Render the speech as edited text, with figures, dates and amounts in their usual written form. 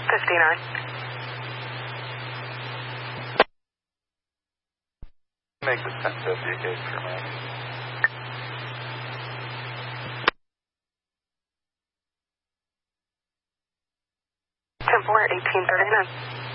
59. Make this 1050 a case for me. Temple 1839.